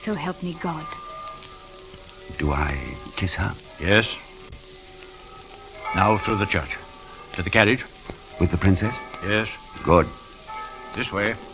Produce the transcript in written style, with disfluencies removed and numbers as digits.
So help me God. Do I kiss her? Yes. Now through the church. To the carriage. With the princess? Yes. Good. This way.